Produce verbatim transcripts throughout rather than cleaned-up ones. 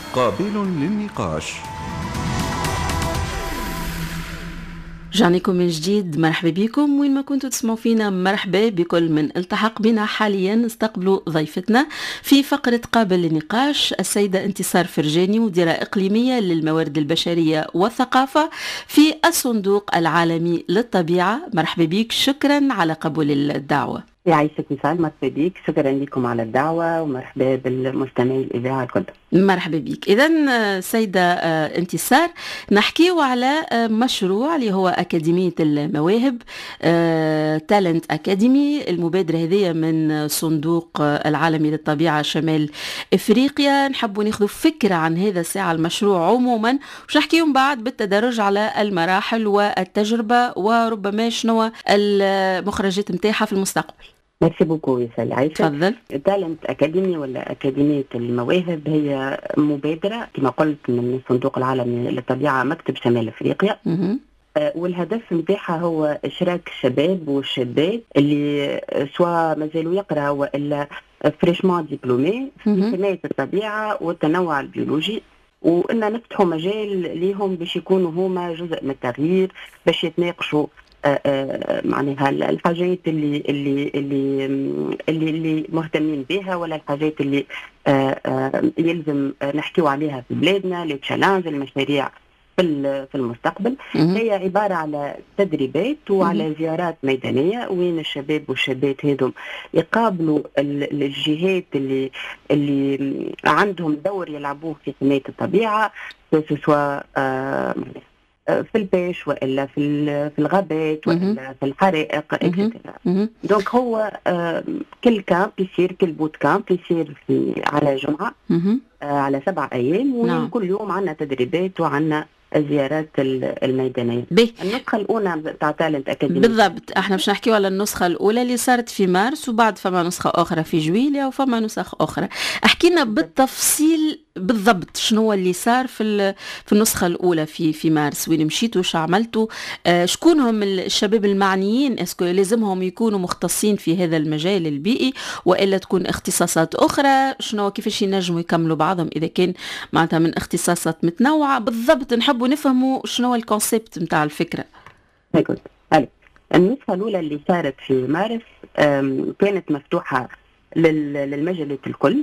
قابل للنقاش. رجعناكم من جديد، مرحبا بكم وين ما كنتوا تسمعوا فينا. مرحبا بكل من التحق بنا حاليا. نستقبلوا ضيفتنا في فقرة قابل للنقاش السيدة انتصار فرجاني، مديرة إقليمية للموارد البشرية والثقافة في الصندوق العالمي للطبيعة. مرحبا بك، شكرا على قبول الدعوة. يعيشك مثال، مرحبا بك، شكرا لكم على الدعوة ومرحبا بالمستمعين الإذاعة الكل. مرحبا بك. إذن سيدة انتصار، نحكيه على مشروع اللي هو أكاديمية المواهب، تالنت أكاديمي. المبادرة هذه من صندوق العالمي للطبيعة شمال إفريقيا. نحب ناخذ فكرة عن هذا الساعة المشروع عموما، وش نحكيهم بعد بالتدرج على المراحل والتجربة وربما شنو المخرجات متاحة في المستقبل. ميرسي بوكو يسالي عايشة. تفضل. تالنت أكاديمي ولا أكاديمية المواهب هي مبادرة كما قلت من الصندوق العالمي للطبيعة مكتب شمال أفريقيا. م- آه والهدف متاعها هو إشراك الشباب والشابات اللي سواء مازالوا يقرأ وإلا فريشمان ديبلومي في حماية الطبيعة والتنوع البيولوجي، وإن نفتحوا مجال ليهم باش يكونوا هما جزء من التغيير، باش يتناقشوا آآ آآ معناها الحاجات اللي اللي اللي اللي, اللي مهتمين بها، ولا الحاجات اللي آآ يلزم نحكيو عليها في بلادنا، لي تشالنج المشاريع في في المستقبل. هي عباره على تدريبات وعلى زيارات ميدانيه وين الشباب والشابات هذم يقابلوا الجهات اللي اللي عندهم دور يلعبوه في حمايه الطبيعه، سواء في البيش والا في في الغابات والا في الحرائق اكسترا. دونك هو آه كل كامب يصير، كل بوت كامب يصير في على جمعه آه على سبع ايام، وكل يوم عندنا تدريبات وعندنا الزيارات الميدانيه. بي. النسخه الاولى تاع تالنت اكاديمي بالضبط، احنا باش نحكيو على النسخه الاولى اللي صارت في مارس، وبعد فما نسخه اخرى في جويليا وفما نسخ اخرى. احكينا بالتفصيل بالضبط شنو اللي صار في في النسخه الاولى في في مارس، وين مشيتوا، وش عملتوا، آه شكون هم الشباب المعنيين، اسكو لازمهم يكونوا مختصين في هذا المجال البيئي والا تكون اختصاصات اخرى، شنو كيفاش ينجموا يكملوا بعضهم اذا كان معناتها من اختصاصات متنوعه. بالضبط نحبوا نفهموا شنو الكونسيبت نتاع الفكره. هيك النسخه الاولى اللي صارت في مارس كانت مفتوحه للمجالات الكل.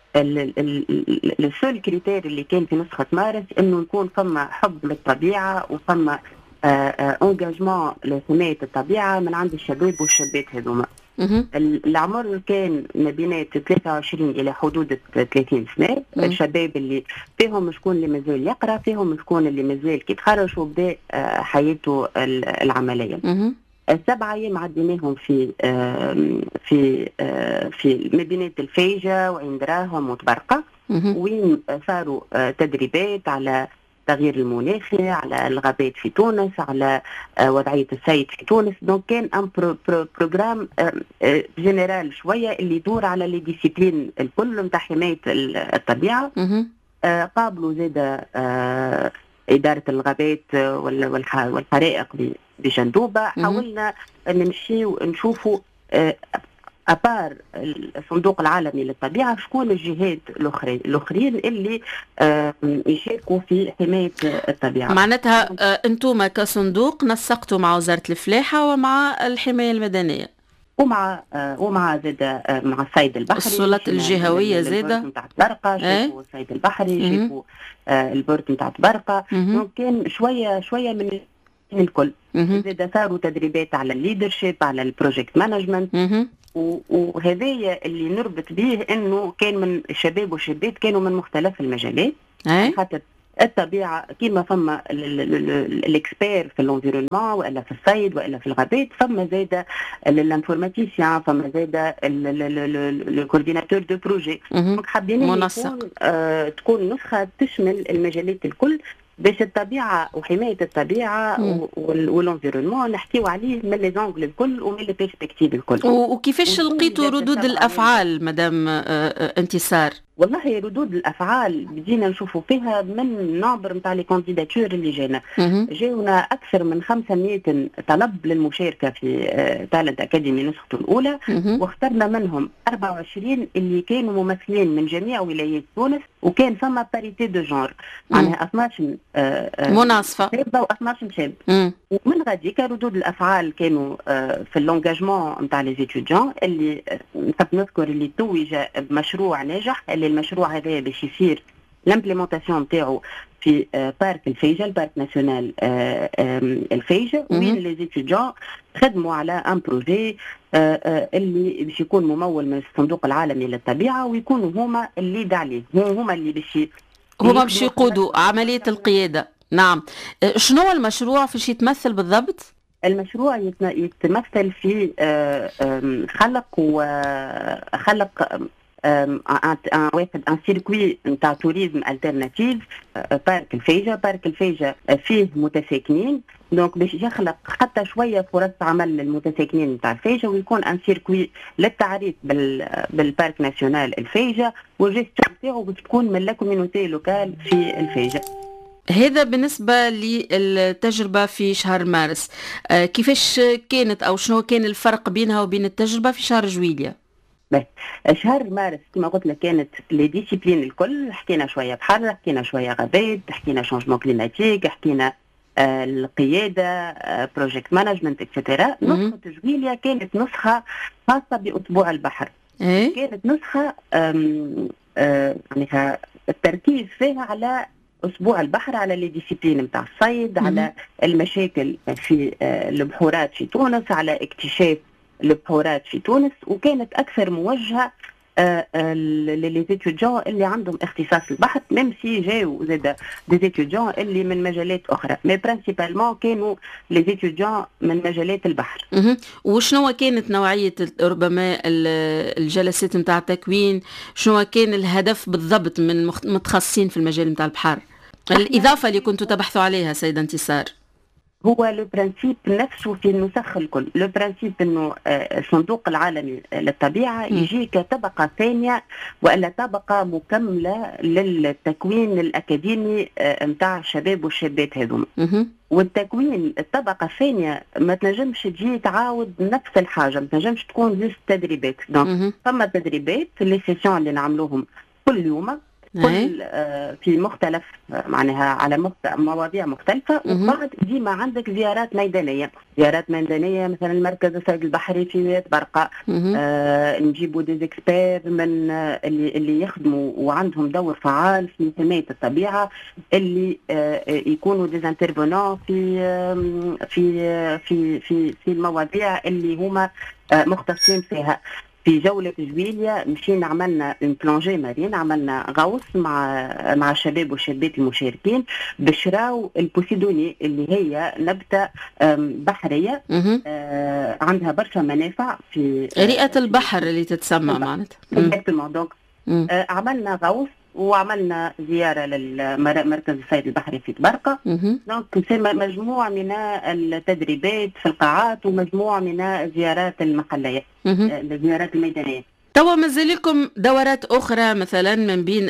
السول كريتير اللي كان في نسخة مارس انه يكون فما حب للطبيعة وفما انجاجمون لحماية الطبيعة من عند الشباب والشابات هذوما. العمر كان ما بين ثلاثة وعشرين الى حدود ثلاثين سنة. الشباب اللي فيهم شكون اللي مازال يقرأ، فيهم شكون اللي مازال كي تخرج وبدا حياته العملية. السبعة أيام عديناهم في آه في آه في مدينة الفيجة وعين دراهم وتبرقة، وين صاروا آه تدريبات على تغيير المناخي، على الغابات في تونس، على آه وضعية الصيد في تونس. دونك كان ان برو برو بروجرام آه آه جنرال شوية اللي يدور على لي ديسيبلين الكل نتاع حماية الطبيعة. آه قابلوا زادة آه إدارة الغابات والحرائق بجندوبة. حاولنا نمشي ونشوفوا أبار الصندوق العالمي للطبيعة شكون الجهات الأخرين الأخرين اللي يشاركوا في حماية الطبيعة. معناتها أنتم كصندوق نسقتوا مع وزارة الفلاحة ومع الحماية المدنية ومع ومع زاد مع الصيد البحري، السلطات الجهوية زادة نتاع تبرقة، شافوا الصيد البحري، شافوا البورت نتاع تبرقة. ممكن شوية شوية من الكل. زاد صاروا تدريبات على الليدرشيب، على البروجكت مانجمنت، وهذايا اللي نربط به انه كان من الشباب والشابات كانوا من مختلف المجالات. خاطر الطبيعة كيما فما الاكسبير في الانفيرونمون والا في الصيد والا في الغابات، فما زاده الانفورماتيسيان، فما زاده الكورديناتور دو بروجي. دونك حابين يكون آه تكون نسخه تشمل المجالات الكل، باش الطبيعه وحمايه الطبيعه والانفيرونمون نحكيو عليه من لي زونغل الكل ومن لي بيرسبكتيف الكل. وكيفاش لقيتوا ردود الافعال مدام انتصار؟ والله ردود الافعال بدينا نشوفوا فيها من نمبر نتاع لي كانديداتور اللي جانا. جاونا اكثر من خمسمائة طلب للمشاركه في تالنت اكاديمي نسخته الاولى، واخترنا منهم أربعة وعشرين اللي كانوا ممثلين من جميع ولايات تونس، وكان فما باريتي دو جونر، معناها اثناش مناصفه شابه واثناش شاب. ومن غاديك ردود الافعال كانوا في اللونجاجمون نتاع لي زيتيديون اللي نحب نذكر اللي توج بمشروع ناجح، اللي المشروع هذا باش يصير لامبليمونتاسيون نتاعو في بارك الفيجة، البارك ناسيونال الفيجة، وين لي زيتيديون خدموا على ان بروجي اللي باش يكون ممول من الصندوق العالمي للطبيعه، ويكونوا هما اللي عليه، هما اللي باش هما باش يقودوا عمليه القياده. نعم. شنو المشروع فاش يتمثل بالضبط؟ المشروع يتمثل في خلق وخلق واحد ان سيركوي نتاع توريزم الترناتيف. بارك الفيجة، بارك الفيجة فيه متساكنين، دونك باش يخلق حتى شويه فرص عمل للمتساكنين نتاع الفيجة، ويكون ان سيركوي للتعريف بالبارك ناسيونال الفيجة، والجيستيون نتاعو باش تكون من لا كوميونيتي لوكال في الفيجة. هذا بالنسبة للتجربة في شهر مارس. آه كيفاش كانت أو شنو كان الفرق بينها وبين التجربة في شهر جويلية؟ شهر مارس كما قلت لك كانت لي ديسيبلين الكل، حكينا شوية بحر، حكينا شوية غابات، حكينا شونجمون كليماتيك، حكينا آه القيادة، آه بروجيكت مانجمنت اكسترا. نسخة جويلية كانت نسخة خاصة بأسبوع البحر. إيه؟ كانت نسخة يعني التركيز فيها على أسبوع البحر، على لي ديسيبلين نتاع الصيد، على المشاكل في البحورات في تونس، على اكتشاف البحورات في تونس، وكانت أكثر موجهة للي زيتيديون اللي عندهم اختصاص البحر، ميم سي جاو زاده دي زيتيديون اللي من مجالات أخرى، مي برانسيبالمون كانوا لي زيتيديون من مجالات البحر. وشنو كانت نوعية ربما الجلسات نتاع التكوين؟ شنو كان الهدف بالضبط من المتخصصين في المجال نتاع البحر؟ الإضافة اللي كنتوا تبحثوا عليها سيدة انتصار. هو لو برانسيب نفسه في النسخ الكل، لو برانسيب انه الصندوق العالمي للطبيعه يجي كطبقه ثانيه والا طبقه مكمله للتكوين الاكاديمي نتاع الشباب والشابات هذوما. والتكوين الطبقه الثانيه ما تنجمش تجي تعاود نفس الحاجه، ما تنجمش تكون جست تدريبات. دونك فما تدريبات لي سيسيون اللي نعملوهم كل يوم، كل آه في مختلف معناها على مواضيع مختلفة. وبعد ديما عندك زيارات ميدانية، زيارات ميدانية مثلا المركز الصيد البحري في ولاية برقة، آه نجيبوا دي اكسبير من آه اللي اللي يخدموا وعندهم دور فعال في حماية الطبيعة، اللي آه يكونوا دي انترفونون في آه في آه في في في المواضيع اللي هما آه مختصين فيها. في جولة جويلية مشينا عملنا اون بلونجي مارين، عملنا غوص مع مع الشباب والشابات المشاركين باش راو البوسيدوني اللي هي نبتة بحرية آه عندها برشا منافع في رئة البحر اللي تتسمى معناتها. دونك آه عملنا غوص وعملنا زيارة للمركز الصيد البحري في برقة. دونك مجموعة من التدريبات في القاعات ومجموعة من الزيارات المحلية، الزيارات الميدانية. توا مازال لكم دورات أخرى مثلا من بين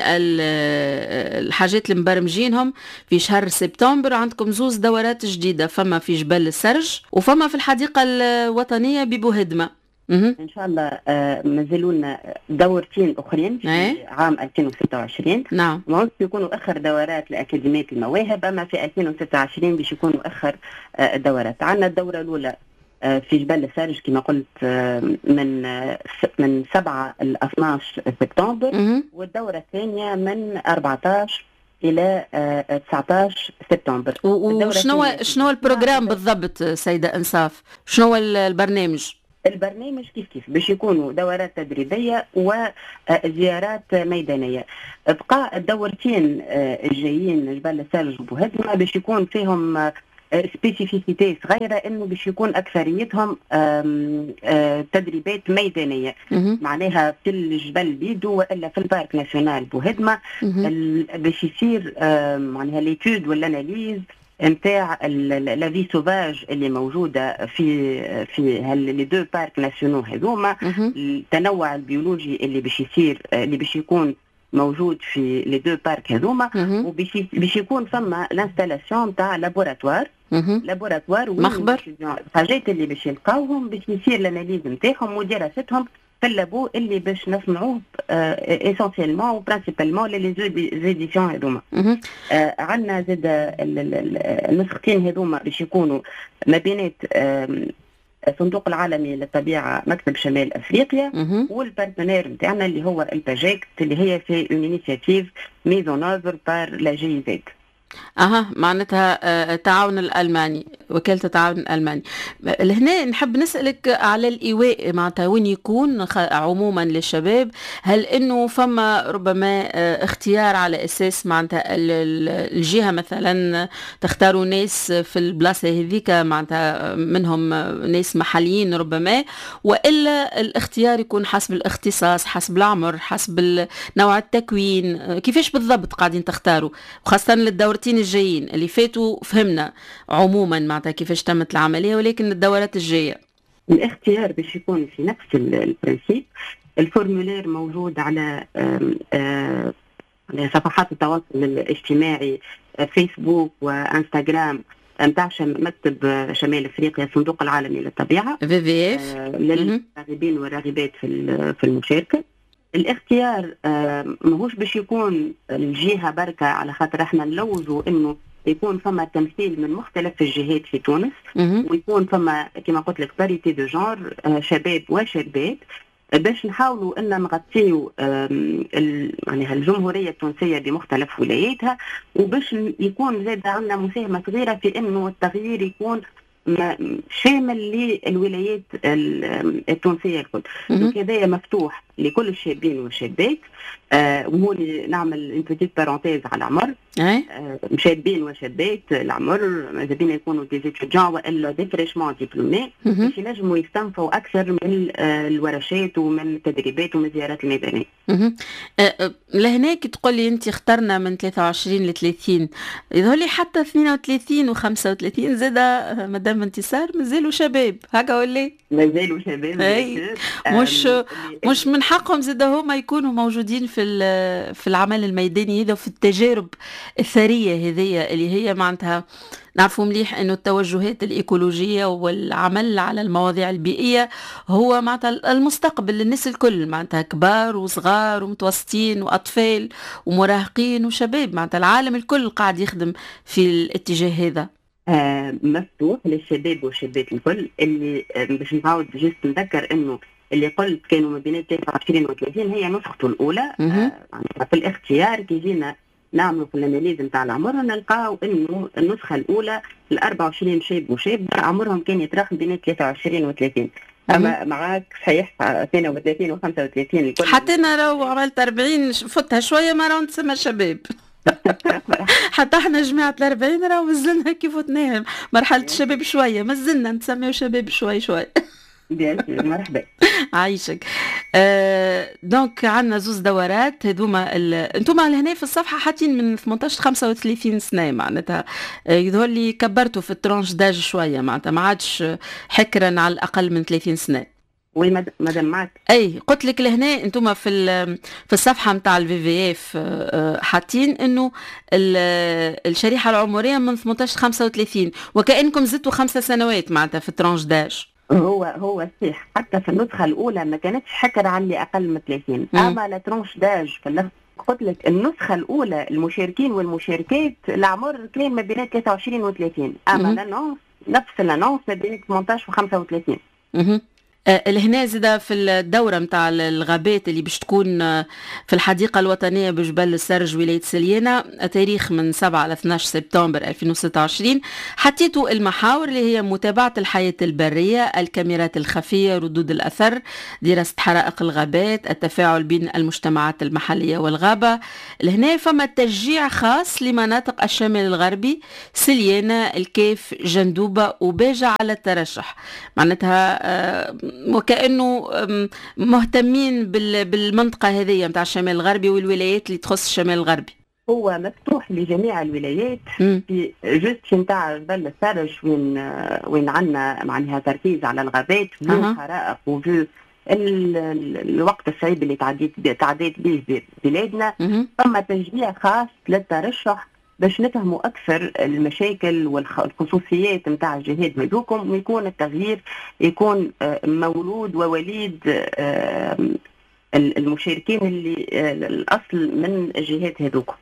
الحاجات اللي مبرمجينهم في شهر سبتمبر؟ عندكم زوز دورات جديدة، فما في جبل السرج وفما في الحديقة الوطنية ببوهدمة. ان شاء الله آه مازالوا لنا دورتين اخرين في ايه؟ عام ألفين وستة وعشرين. نعم. ما يكونوا اخر دورات لاكاديميه المواهب، اما في ألفين وستة وعشرين باش يكونوا اخر آه دورات. عندنا الدوره الاولى آه في جبل السرج كما قلت آه من آه من سبعة ل اثناش سبتمبر، مه. والدوره الثانيه من أربعطاش الى آه تسعطاش سبتمبر. وشنو شنو البروجرام بالضبط سيده انصاف؟ شنو البرنامج؟ البرنامج كيف كيف باش يكونوا دورات تدريبية وزيارات ميدانية. بقى الدورتين الجايين جبل السرج وبوهدمة باش يكون فيهم سبيسيفيسيتي صغيرة، انه باش يكون اكثريتهم تدريبات ميدانية، معناها في الجبل بيدو والا في البارك ناسيونال بوهدمة باش يصير معناها ليتود والاناليز نتاع لا في سوفاج اللي موجوده في في لي دو بارك ناسيونال هذوما، التنوع البيولوجي اللي باش يصير اللي باش يكون موجود في لي دو بارك هذوما، وباش باش يكون فما لانستالاسيون تاع لابوراتوار لابوراتوار مخبر الحاجات اللي باش يلقاوهم باش يصير الاناليز نتاعهم ودراستهم في اللابو اللي باش نسمعوه اسونسيلمون وبرانسيبالمون لي زيديسيون هذوما. عندنا زاد النسختين هذوما باش يكونوا ما بينات الصندوق العالمي للطبيعه مكتب شمال افريقيا والبارتنير نتاعنا اللي هو الباجيكت اللي هي في اون انيشيتيف ميزون اوفر بار لا جي زد. اها معناتها التعاون الالماني، وكاله التعاون الالماني. لهنا نحب نسالك على الايواء معناتها وين يكون عموما للشباب، هل انه فما ربما اختيار على اساس معناتها الجهه مثلا تختاروا ناس في البلاصه هذيك معناتها منهم ناس محليين ربما، والا الاختيار يكون حسب الاختصاص حسب العمر حسب نوع التكوين؟ كيفاش بالضبط قاعدين تختاروا؟ وخاصه للدورة الجايين اللي فاتوا فهمنا عموما معناتها كيفاش تمت العمليه، ولكن الدورات الجايه الاختيار باش يكون في نفس البرنسيب. الفورمولير موجود على صفحات التواصل الاجتماعي فيسبوك وانستغرام نتاع مكتب شمال افريقيا الصندوق العالمي للطبيعه في في اف للراغبين والراغبات في في المشاركه. الاختيار ماهوش باش يكون الجهه بركه، على خاطر احنا نلوزوا انه يكون فما تمثيل من مختلف الجهات في تونس، ويكون فما كما قلت لك باريتي دو جونر شباب وشابات، باش نحاولوا ان نغطيو يعني الجمهوريه التونسيه بمختلف ولاياتها، وباش يكون زاد عندنا مساهمه صغيره في انه التغيير يكون شامل للولايات التونسية الكل. وكذا مفتوح لكل الشابين والشابات. آه وهون نعمل ان بيتيت بارونتيز على العمر، آه شابين وشابات العمر ماذا بينا يكونوا دي ستوديون والا دي فريشمون ديبلومي باش ينجموا يستنفعوا اكثر من آه الورشات ومن التدريبات ومن الزيارات الميدانيه. آه لهناك تقول لي انت اخترنا من ثلاثة وعشرين ل ثلاثين، يظهر لي حتى اثنين وثلاثين و خمسة وثلاثين زاد مدام انتصار مازالوا شباب هكا ولا مازالوا شباب؟ اي مش مش من حقهم زاد هما يكونوا موجودين في في العمل الميداني هذا وفي التجارب الثريه هذه اللي هي معناتها نعرفوا مليح انه التوجهات الايكولوجيه والعمل على المواضيع البيئيه هو معناتها المستقبل للناس الكل، معناتها كبار وصغار ومتوسطين واطفال ومراهقين وشباب، معناتها العالم الكل قاعد يخدم في الاتجاه هذا. آه مفتوح للشباب والشابات الكل. اللي آه باش نعاود جست نذكر انه اللي قلت كانوا ما بين ثلاثة وعشرين و ثلاثين هي نسخته الاولى. آه في الاختيار كي جينا نعملوا في الاناليز نتاع العمر نلقاو انه النسخه الاولى ال أربعة وعشرين شاب وشاب عمرهم كان يتراوح بين ثلاثة وعشرين و ثلاثين. اما معاك صحيح اثنين وثلاثين و خمسة وثلاثين الكل حتى انا لو عملت أربعين فتها شويه ما راهو نسمى شباب. حتى احنا جماعة الأربعين راهو مازلنا كيف فتناهم مرحلة الشباب شوية، مازلنا نسميو شباب شوي شوي. مرحبا عايشك. آه دونك عندنا زوز دورات هذوما انتم لهنا في الصفحة حاطين من ثمانية عشر خمسة وثلاثين سنة، معناتها آه يظهر لي كبرتوا في الترانش داج شوية، معناتها ما عادش حكرا على الأقل من ثلاثين سنة. وي مدام معك. اي قلت لك لهنا انتم في في الصفحه نتاع الفي في اف حاطين انه الشريحه العمريه من ثمانية عشر خمسة وثلاثين وكانكم زدتوا خمسة سنوات معناتها في الترانش داج. هو هو صحيح حتى في النسخه الاولى ما كانتش حكر على اللي اقل من ثلاثين، اما لا ترانش داج في قلت لك النسخه الاولى المشاركين والمشاركات العمر كان ما بين ثلاثة وعشرين و ثلاثين، اما لانونس نفس الانونس ما بين ثمانية عشر و خمسة وثلاثين. لهنا زاده في الدوره نتاع الغابات اللي باش تكون في الحديقه الوطنيه بجبل السرج ولايه سليانه تاريخ من سبعة ل اثني عشر سبتمبر ألفين وستة وعشرين، حطيتوا المحاور اللي هي متابعه الحياه البريه، الكاميرات الخفيه، ردود الاثر، دراسه حرائق الغابات، التفاعل بين المجتمعات المحليه والغابه. لهنا فما تشجيع خاص لمناطق الشمال الغربي سليانه الكيف جندوبه وباجة على الترشح، معناتها وكأنه مهتمين بالمنطقة هذه متاع الشمال الغربي والولايات اللي تخص الشمال الغربي. هو مفتوح لجميع الولايات م. في جزء نتاع جبل السرج وين وين عندنا معناها تركيز على الغابات في أه. حرائق وفي الوقت الصعيب اللي تعديت تعديت به بلادنا، ثم تشجيع خاص للترشح باش نفهموا أكثر المشاكل والخصوصيات متاع الجهات هذوكم، ويكون التغيير يكون مولود ووليد المشاركين اللي الأصل من الجهات هذوكم.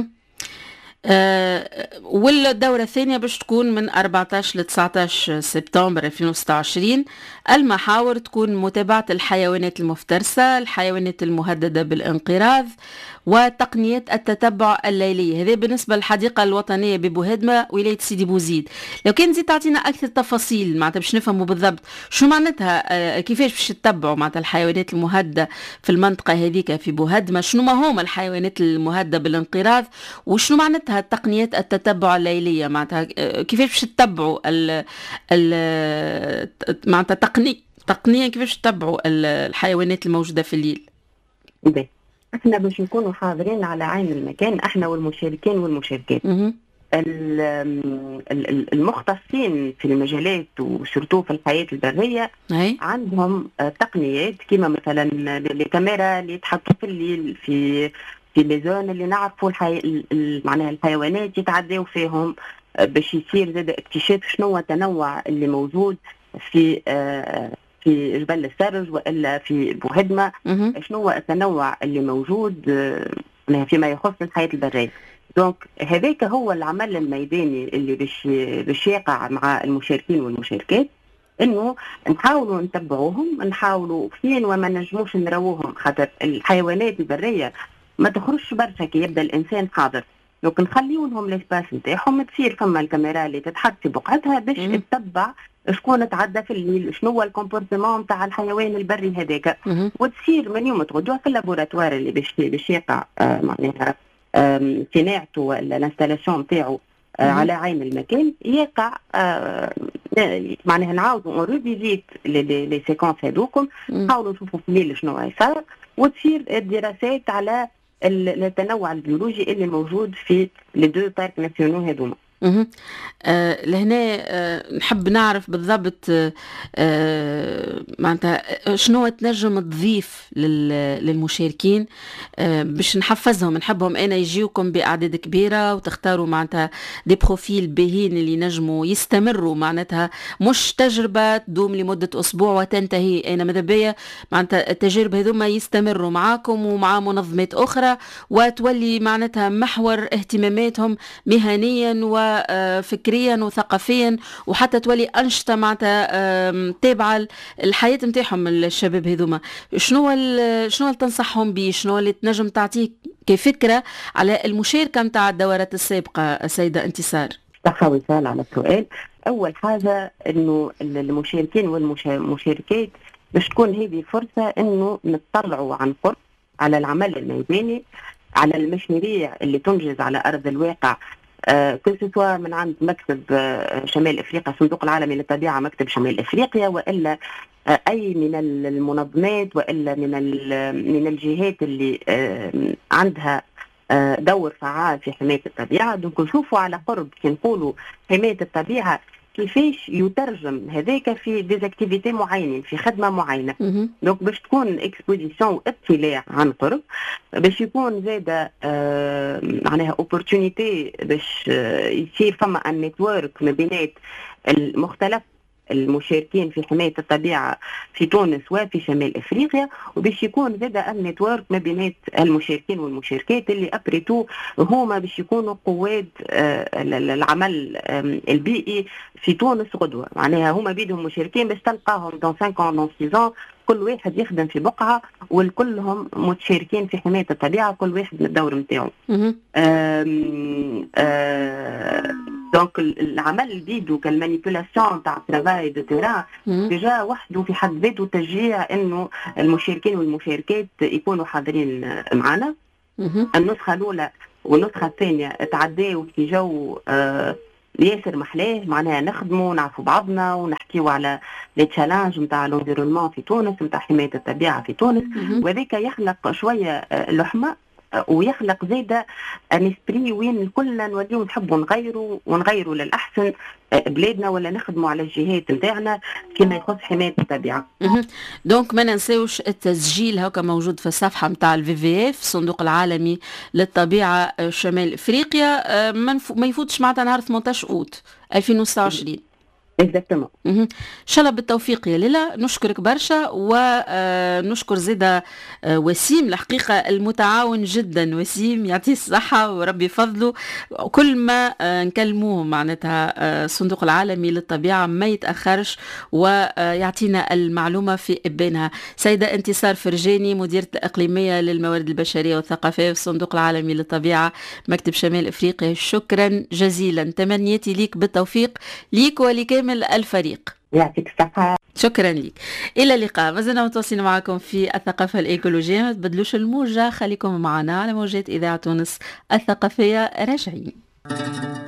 أه والدورة الثانية باش تكون من أربعة عشر ل تسعة عشر سبتمبر ألفين وستة وعشرين. المحاور تكون متابعة الحيوانات المفترسة، الحيوانات المهددة بالانقراض، وتقنيات التتبع الليلي. هذا بالنسبة للحديقة الوطنية ببوهدمة ولاية سيدي بوزيد. لو كان زيد تعطينا أكثر تفاصيل معناتها باش نفهموا بالضبط شو معناتها، أه كيفاش باش تتبعوا معناتها الحيوانات المهددة في المنطقة هذيك في بوهدمة، شنو ما هما الحيوانات المهددة بالانقراض، وشنو معناتها تقنيات التتبع الليلية، معناتها كيفاش باش تتبعوا ال ال معناتها تقنية تقنيا كيفاش تتبعوا الحيوانات الموجودة في الليل. باهي، احنا باش نكونوا حاضرين على عين المكان، احنا والمشاركين والمشاركات المختصين في المجالات وشرطو في الحياة البرية. هي. عندهم تقنيات كما مثلا الكاميرا اللي يتحطوا في الليل في في لي زون اللي نعرفوا الحي... معناها الحيوانات يتعداو فيهم، باش يصير زاد اكتشاف شنو هو التنوع اللي موجود في آه في جبل السرج والا في بوهدمة، شنو هو التنوع اللي موجود آه فيما يخص الحياة البرية. دونك هذاك هو العمل الميداني اللي باش باش يقع مع المشاركين والمشاركات، انه نحاولوا نتبعوهم، نحاولوا فين وما نجموش نراوهم، خاطر الحيوانات البرية ما تخرجش برشا كي يبدا الانسان حاضر. دونك نخليو لهم ليسباس نتاعهم، تصير فما الكاميرا اللي تتحط في بقعتها باش تتبع شكون تعدى في الليل، شنو هو الكومبورتمون نتاع الحيوان البري هذاك، وتصير من يوم تغدوها في اللابوراتوار اللي باش باش يقع آه معناها آه صناعته ولا الانستالاسيون نتاعو آه على عين المكان، يقع آه معناها نعاودوا اون ريفيزيت لي سيكونس هذوكم، نحاولوا نشوفوا في الليل شنو صار، وتصير الدراسات على التنوع البيولوجي اللي موجود في لي دو بارك ناسيونال هذوما. آه لهنا آه نحب نعرف بالضبط آه معناتها شنو تنجم تضيف للمشاركين آه باش نحفزهم، نحبهم انا يجيوكم باعداد كبيره وتختاروا معناتها دي بروفيل باهين اللي ينجموا يستمروا، معناتها مش تجربه تدوم لمده اسبوع وتنتهي. انا ماذا بيا معناتها التجارب هذوما يستمروا معاكم ومع منظمات اخرى، وتولي معناتها محور اهتماماتهم مهنيا و فكريا وثقافيا، وحتى تولي أنشطة معناتها تابعة الحياة نتاعهم الشباب هذوما. شنو شنو اللي تنصحهم به، شنو اللي تنجم تعطيك كفكرة على المشاركة نتاع الدورات السابقة السيدة انتصار؟ صحة وسهلا على السؤال. أول حاجة إنه المشاركين والمشاركات باش تكون هذه فرصة إنه نطلعوا عن قرب على العمل الميداني، على المشاريع اللي تنجز على أرض الواقع، آه كسوا من عند مكتب آه شمال افريقيا، الصندوق العالمي للطبيعه مكتب شمال افريقيا، والا آه اي من المنظمات والا من من الجهات اللي آه عندها آه دور فعال في حمايه الطبيعه. دونك نشوفوا على قرب كي نقولوا حمايه الطبيعه كيفاش يترجم هذاك في ديزاكتيفيتي معينين، في خدمه معينه. دونك باش تكون اكسبوزيسيون واطلاع عن قرب، باش يكون زاده آه معناها اوبورتونيتي باش آه يصير فما ان نتورك ما بينات المختلف المشاركين في حماية الطبيعة في تونس وفي شمال افريقيا، وباش يكون زاده النتورك ما بينات المشاركين والمشاركات اللي ابريتو هما باش يكونوا قواد آه العمل آه البيئي في تونس غدوه. معناها هما بيدهم مشاركين باش تلقاهم دون خمسة عام دون ستة عام كل واحد يخدم في بقعه، والكلهم متشاركين في حمايه الطبيعه، كل واحد من الدور نتاعو. دونك العمل البيدو كالمانيبيولاسيون تاع ترافاي دو تيران ديجا وحده في حد ذاته تشجيع انه المشاركين والمشاركات يكونوا حاضرين معنا. النسخه الاولى والنسخه الثانيه تعداو في جو آه ياسر محلاه، معناها نخدموا نعرفوا بعضنا ونحكيوا على لي تشالنج نتاع لونفيرونمون في تونس، نتاع حمايه الطبيعه في تونس، وذاك يخلق شويه لحمه ويخلق زيدا ان اسبري وين كلنا نوليو نحبوا نغيروا ونغيروا للاحسن بلادنا، ولا نخدموا على الجهات نتاعنا كما يخص حمايه الطبيعه. دونك ما ننساوش التسجيل هكا موجود في الصفحه نتاع الفي في اف الصندوق العالمي للطبيعه شمال افريقيا، ما يفوتش معناتها نهار ثمانية عشر اوت ألفين وستة وعشرين. اكزاكتومون. ان شاء الله بالتوفيق يا ليلى، نشكرك برشا ونشكر زيدا وسيم الحقيقه المتعاون جدا. وسيم يعطيه الصحه وربي فضله، كل ما نكلموه معناتها الصندوق العالمي للطبيعه ما يتاخرش ويعطينا المعلومه في ابانها. سيده انتصار فرجاني مديره الاقليميه للموارد البشريه والثقافيه في الصندوق العالمي للطبيعه مكتب شمال افريقيا، شكرا جزيلا. تمنياتي ليك بالتوفيق ليك ولكامل الفريق. يعطيك الصحة. شكرا لك. إلى اللقاء. ما زلنا متواصلين معكم في الثقافة الإيكولوجية، ما تبدلوش الموجة، خليكم معنا على موجات إذاعة تونس الثقافية. راجعين.